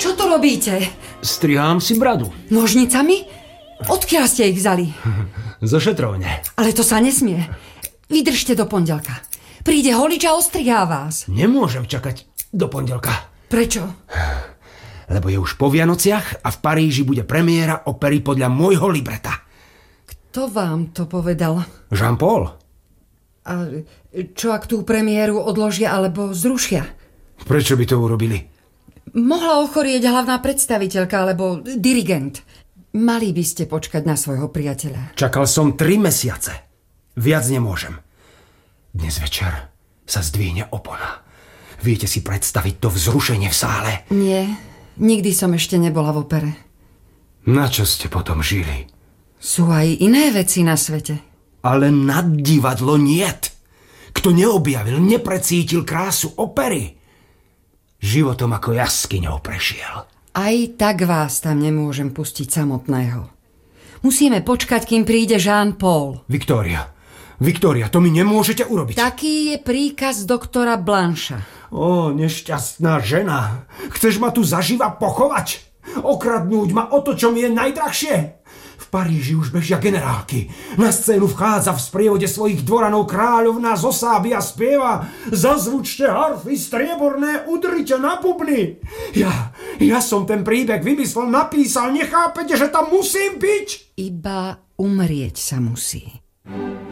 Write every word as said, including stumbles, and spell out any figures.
Čo to robíte? Strihám si bradu. Nožnicami? Odkiaľ ste ich vzali? Zo šetrovne. Ale to sa nesmie. Vydržte do pondelka. Príde holič a ostrihá vás. Nemôžem čakať do pondelka. Prečo? Lebo je už po Vianociach a v Paríži bude premiéra opery podľa môjho libreta. Kto vám to povedal? Jean-Paul. A čo ak tú premiéru odložia alebo zrušia? Prečo by to urobili? Mohla ochorieť hlavná predstaviteľka alebo dirigent. Mali by ste počkať na svojho priateľa. Čakal som tri mesiace. Viac nemôžem. Dnes večer sa zdvihne opona. Viete si predstaviť to vzrušenie v sále? Nie, nikdy som ešte nebola v opere. Na čo ste potom žili? Sú aj iné veci na svete. Ale nad divadlo niet. Kto neobjavil, neprecítil krásu opery. Životom ako jaskyňou prešiel. Aj tak vás tam nemôžem pustiť samotného. Musíme počkať, kým príde Jean-Paul. Viktória, Viktória, to mi nemôžete urobiť. Taký je príkaz doktora Blancha. Ó, nešťastná žena. Chceš ma tu zaživa pochovať? Okradnúť ma o to, čo mi je najdrahšie? V Paríži už bežia generálky. Na scénu vchádza v sprievode svojich dvoranov kráľovná z osáby a spieva: Zazvučte harfy, strieborné, udrite na bubny. Ja, ja som ten príbeh vymyslel, napísal, nechápete, že tam musím byť? Iba umrieť sa musí.